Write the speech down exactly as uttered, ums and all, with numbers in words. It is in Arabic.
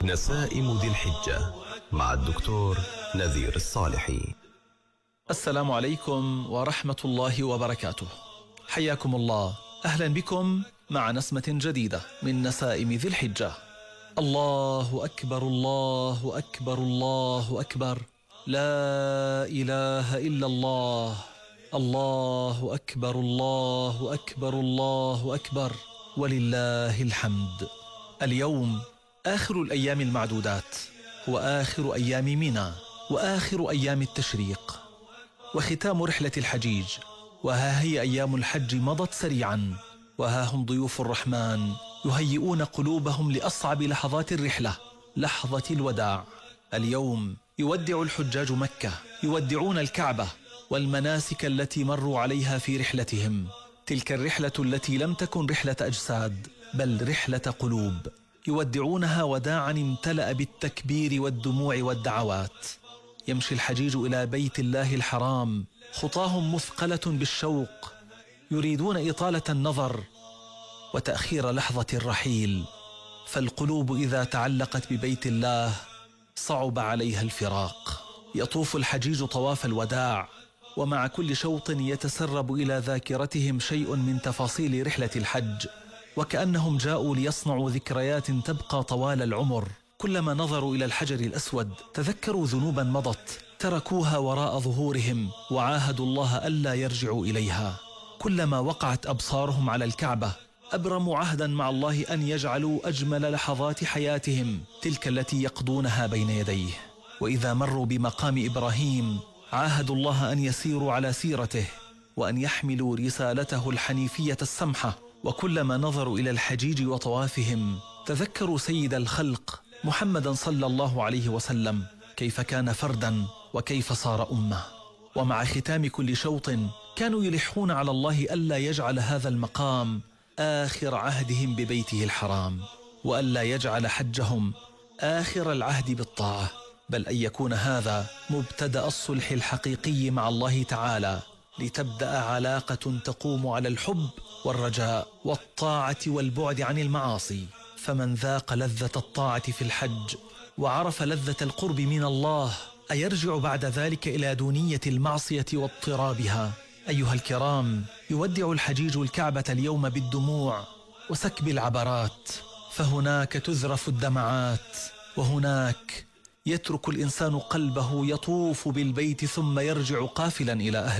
نسائم ذي الحجة مع الدكتور نذير الصالحي. السلام عليكم ورحمة الله وبركاته. حياكم الله، أهلا بكم مع نسمة جديدة من نسائم ذي الحجة. الله أكبر الله أكبر الله أكبر، لا إله إلا الله. الله أكبر الله أكبر الله أكبر ولله الحمد. اليوم آخر الأيام المعدودات، هو آخر أيام منى وآخر أيام التشريق وختام رحلة الحجيج. وها هي أيام الحج مضت سريعا، وها هم ضيوف الرحمن يهيئون قلوبهم لأصعب لحظات الرحلة، لحظة الوداع. اليوم يودع الحجاج مكة، يودعون الكعبة والمناسك التي مروا عليها في رحلتهم، تلك الرحلة التي لم تكن رحلة أجساد بل رحلة قلوب، يودعونها وداعا امتلأ بالتكبير والدموع والدعوات. يمشي الحجيج إلى بيت الله الحرام، خطاهم مثقلة بالشوق، يريدون إطالة النظر وتأخير لحظة الرحيل، فالقلوب إذا تعلقت ببيت الله صعب عليها الفراق. يطوف الحجيج طواف الوداع، ومع كل شوط يتسرب إلى ذاكرتهم شيء من تفاصيل رحلة الحج، وكأنهم جاءوا ليصنعوا ذكريات تبقى طوال العمر. كلما نظروا إلى الحجر الأسود تذكروا ذنوبا مضت تركوها وراء ظهورهم وعاهدوا الله ألا يرجعوا إليها. كلما وقعت أبصارهم على الكعبة أبرموا عهدا مع الله أن يجعلوا أجمل لحظات حياتهم تلك التي يقضونها بين يديه. وإذا مروا بمقام إبراهيم عاهدوا الله أن يسيروا على سيرته وأن يحملوا رسالته الحنيفية السمحة. وكلما نظروا إلى الحجيج وطوافهم تذكروا سيد الخلق محمدا صلى الله عليه وسلم، كيف كان فردا وكيف صار أمة. ومع ختام كل شوط كانوا يلحون على الله ألا يجعل هذا المقام آخر عهدهم ببيته الحرام، وألا يجعل حجهم آخر العهد بالطاعة، بل أن يكون هذا مبتدأ الصلح الحقيقي مع الله تعالى، لتبدأ علاقة تقوم على الحب والرجاء والطاعة والبعد عن المعاصي. فمن ذاق لذة الطاعة في الحج وعرف لذة القرب من الله أيرجع بعد ذلك إلى دونية المعصية واضطرابها؟ أيها الكرام، يودع الحجيج الكعبة اليوم بالدموع وسكب العبرات، فهناك تذرف الدمعات، وهناك يترك الإنسان قلبه يطوف بالبيت ثم يرجع قافلا إلى أهله.